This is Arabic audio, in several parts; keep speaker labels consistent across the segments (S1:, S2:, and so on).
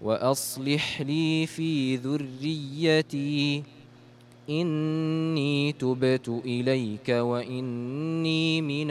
S1: وأصلح لي في ذريتي إني تبت إليك وإني من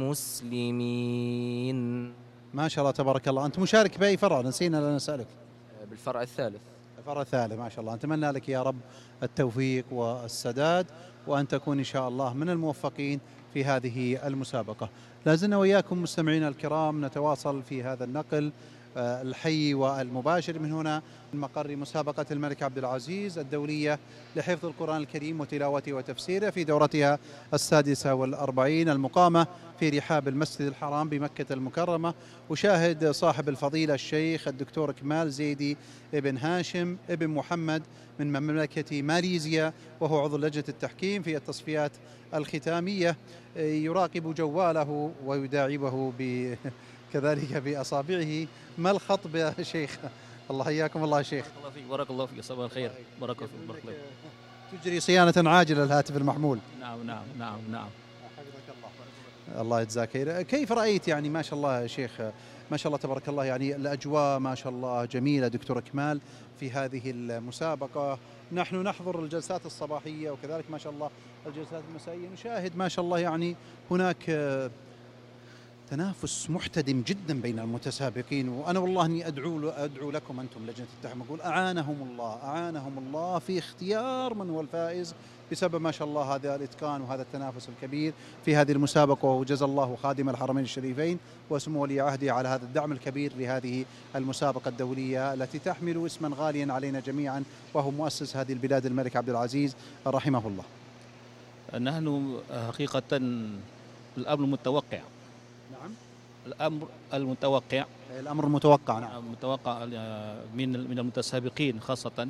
S1: المسلمين.
S2: ما شاء الله تبارك الله. أنت مشارك بأي فرع؟ نسينا لا نسألك.
S1: بالفرع الثالث.
S2: الفرع الثالث، ما شاء الله. نتمنى لك يا رب التوفيق والسداد، وأن تكون إن شاء الله من الموفقين في هذه المسابقة. لازلنا وإياكم مستمعينا الكرام نتواصل في هذا النقل الحي والمباشر من هنا من مقر مسابقة الملك عبد العزيز الدولية لحفظ القرآن الكريم وتلاوته وتفسيره في دورتها 46 المقامة في رحاب المسجد الحرام بمكة المكرمة. وشاهد صاحب الفضيلة الشيخ الدكتور كمال زيدي ابن هاشم ابن محمد من مملكة ماليزيا، وهو عضو لجنة التحكيم في التصفيات الختامية، يراقب جواله ويداعبه كذلك بأصابعه. ما الخطب يا شيخ؟ الله حياكم الله يا شيخ.
S3: بارك الله فيك، بارك الله فيك، صباح الخير، بارك الله فيك، بارك الله فيك.
S2: تجري صيانة عاجلة الهاتف المحمول.
S3: نعم نعم نعم نعم.
S2: حفظك الله. الله يجزاك خير. كيف رأيت يعني ما شاء الله يا شيخ، ما شاء الله تبارك الله، يعني الأجواء ما شاء الله جميلة دكتور كمال في هذه المسابقة. نحن نحضر الجلسات الصباحية وكذلك ما شاء الله الجلسات المسائية، نشاهد ما شاء الله يعني هناك تنافس محتدم جدا بين المتسابقين. وانا والله اني ادعو لكم انتم لجنه التحكيم، اقول اعانهم الله في اختيار من هو الفائز بسبب ما شاء الله هذا الاتقان وهذا التنافس الكبير في هذه المسابقه. وجزا الله خادم الحرمين الشريفين وسمو ولي عهده على هذا الدعم الكبير لهذه المسابقه الدوليه التي تحمل اسما غاليا علينا جميعا، وهو مؤسس هذه البلاد الملك عبد العزيز رحمه الله.
S3: نحن حقيقة الأمر المتوقع.
S2: نعم.
S3: الأمر المتوقع.
S2: الأمر المتوقع. نعم.
S3: المتوقع من المتسابقين خاصة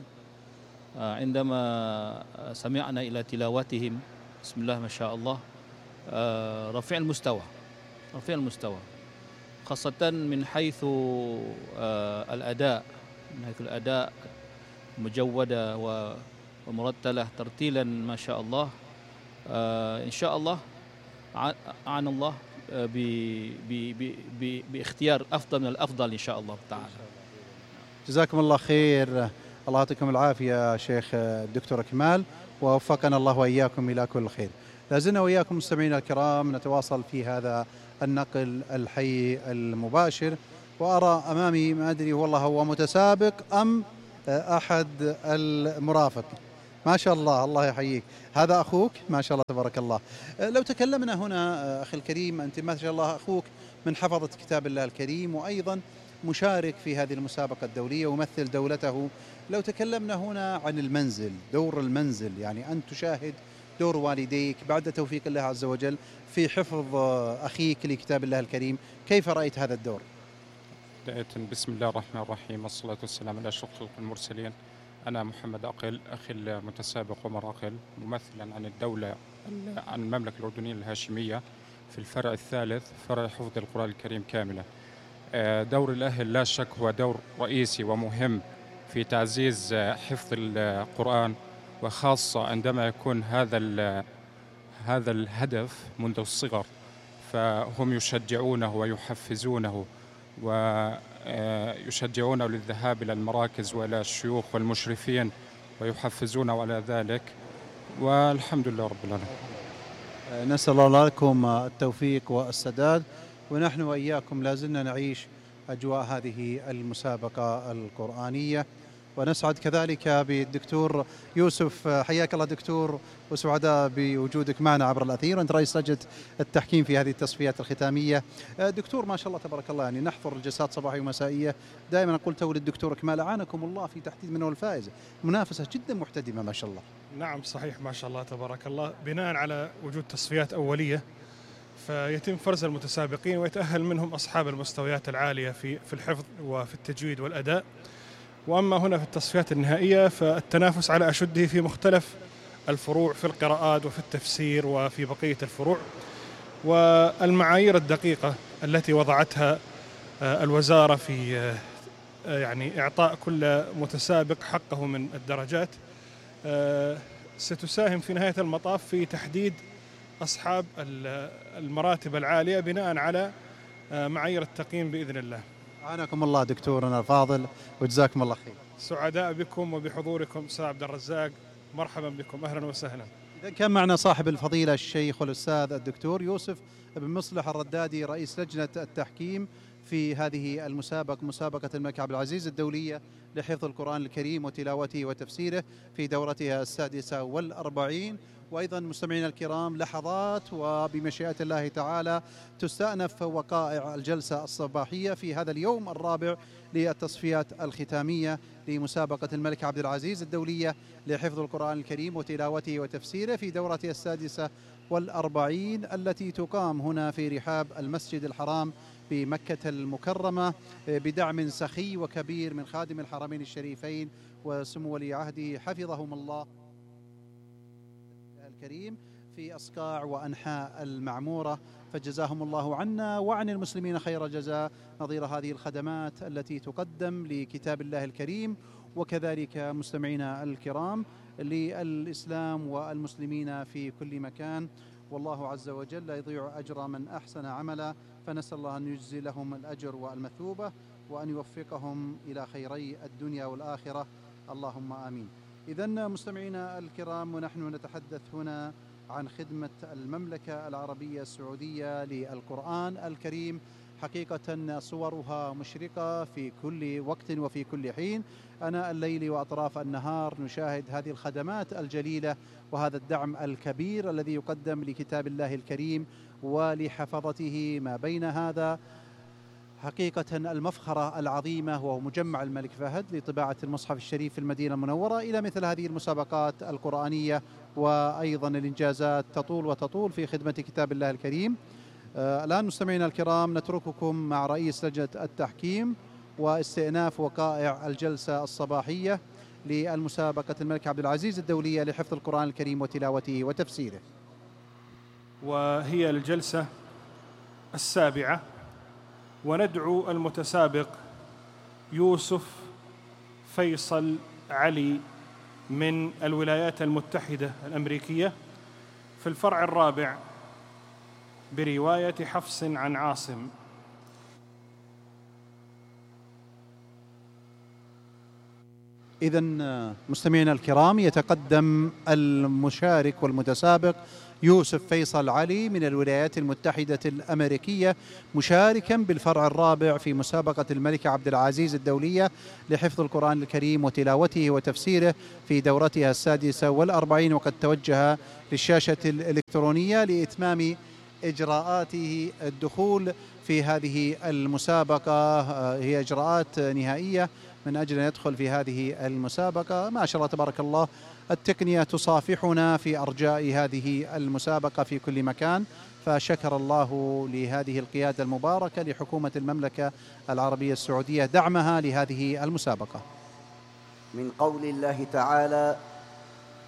S3: عندما سمعنا إلى تلاوتهم بسم الله ما شاء الله، رفيع المستوى خاصة من حيث الأداء، مجودة ومرتلة ترتيلا ما شاء الله. إن شاء الله عن الله باختيار أفضل من الأفضل إن شاء الله تعالى.
S2: جزاكم الله خير. الله يعطيكم العافية شيخ الدكتور كمال، ووفقنا الله وإياكم إلى كل خير. لازلنا وإياكم مستمعينا الكرام نتواصل في هذا النقل الحي المباشر، وأرى أمامي ما أدري والله هو متسابق أم أحد المرافق. ما شاء الله، الله يحييك. هذا أخوك ما شاء الله تبارك الله. لو تكلمنا هنا أخي الكريم، أنت ما شاء الله أخوك من حفظة كتاب الله الكريم وأيضا مشارك في هذه المسابقة الدولية ومثل دولته. لو تكلمنا هنا عن المنزل، دور المنزل، يعني أن تشاهد دور والديك بعد توفيق الله عز وجل في حفظ أخيك لكتاب الله الكريم، كيف رأيت هذا الدور؟
S4: بداية بسم الله الرحمن الرحيم، والصلاة والسلام على أشرف خلق المرسلين. أنا محمد أقل أخي المتسابق عمر أقل، ممثلا عن المملكة الأردنية الهاشمية في الفرع الثالث، فرع حفظ القرآن الكريم كاملة. دور الأهل لا شك هو دور رئيسي ومهم في تعزيز حفظ القرآن، وخاصة عندما يكون هذا الهدف منذ الصغر، فهم يشجعونه ويحفزونه ويشجعونه للذهاب إلى المراكز وإلى الشيوخ والمشرفين ويحفزونه على ذلك، والحمد لله رب العالمين.
S2: نسأل الله لكم التوفيق والسداد، ونحن وإياكم لازلنا نعيش أجواء هذه المسابقة القرآنية، ونسعد كذلك بالدكتور يوسف. حياك الله دكتور، وسعداء بوجودك معنا عبر الأثير، وأنت رئيس لجنة التحكيم في هذه التصفيات الختامية. دكتور ما شاء الله تبارك الله، يعني نحضر الجلسات صباحية ومسائية، دائما أقول تو للدكتور كمال أعانكم الله في تحديد من هو الفائز. منافسة جدا محتدمة ما شاء الله.
S5: نعم صحيح ما شاء الله تبارك الله. بناء على وجود تصفيات أولية فيتم فرز المتسابقين ويتأهل منهم أصحاب المستويات العالية في الحفظ وفي التجويد والأداء. وأما هنا في التصفيات النهائية فالتنافس على أشده في مختلف الفروع، في القراءات وفي التفسير وفي بقية الفروع. والمعايير الدقيقة التي وضعتها الوزارة في يعني إعطاء كل متسابق حقه من الدرجات ستساهم في نهاية المطاف في تحديد أصحاب المراتب العالية بناء على معايير التقييم بإذن الله.
S2: أعانكم الله دكتورنا الفاضل وجزاكم الله خير.
S5: سعداء بكم وبحضوركم أستاذ عبد الرزاق، مرحبا بكم، أهلا وسهلا.
S2: إذا كان معنا صاحب الفضيلة الشيخ والأستاذ الدكتور يوسف بن مصلح الردادي رئيس لجنة التحكيم في هذه المسابقة، مسابقة الملك عبد العزيز الدولية لحفظ القرآن الكريم وتلاوته وتفسيره في دورتها 46. وأيضا مستمعينا الكرام لحظات وبمشيئة الله تعالى تستأنف وقائع الجلسة الصباحية في هذا اليوم الرابع للتصفيات الختامية لمسابقة الملك عبد العزيز الدولية لحفظ القرآن الكريم وتلاوته وتفسيره في دورتها 46 التي تقام هنا في رحاب المسجد الحرام بمكة المكرمة بدعم سخي وكبير من خادم الحرمين الشريفين وسمو ولي عهده حفظهم الله الكريم في أصقاع وأنحاء المعمورة، فجزاهم الله عنا وعن المسلمين خير جزاء نظير هذه الخدمات التي تقدم لكتاب الله الكريم وكذلك مستمعينا الكرام للإسلام والمسلمين في كل مكان. والله عز وجل لا يضيع أجر من أحسن عملا، فنسأل الله أن يجزي لهم الأجر والمثوبة وأن يوفقهم إلى خيري الدنيا والآخرة، اللهم آمين. إذن مستمعينا الكرام، ونحن نتحدث هنا عن خدمة المملكة العربية السعودية للقرآن الكريم، حقيقة صورها مشرقة في كل وقت وفي كل حين، أناء الليل وأطراف النهار نشاهد هذه الخدمات الجليلة وهذا الدعم الكبير الذي يقدم لكتاب الله الكريم ولحفظته. ما بين هذا حقيقة المفخرة العظيمة وهو مجمع الملك فهد لطباعة المصحف الشريف في المدينة المنورة، إلى مثل هذه المسابقات القرآنية وأيضا الإنجازات تطول وتطول في خدمة كتاب الله الكريم. الآن مستمعينا الكرام نترككم مع رئيس لجنة التحكيم واستئناف وقائع الجلسة الصباحية للمسابقة الملك عبد العزيز الدولية لحفظ القرآن الكريم وتلاوته وتفسيره.
S5: وهي الجلسة 7، وندعو المتسابق يوسف فيصل علي من الولايات المتحدة الأمريكية في الفرع الرابع برواية حفص عن عاصم.
S2: إذن مستمعينا الكرام يتقدم المشارك والمتسابق يوسف فيصل علي من الولايات المتحدة الأمريكية مشاركا بالفرع الرابع في مسابقة الملك عبد العزيز الدولية لحفظ القرآن الكريم وتلاوته وتفسيره في دورتها 46، وقد توجه للشاشة الإلكترونية لإتمام إجراءاته الدخول في هذه المسابقة. هي إجراءات نهائية من أجل أن يدخل في هذه المسابقة. ما شاء الله تبارك الله، التقنية تصافحنا في أرجاء هذه المسابقة في كل مكان، فشكر الله لهذه القيادة المباركة لحكومة المملكة العربية السعودية دعمها لهذه المسابقة.
S6: من قول الله تعالى: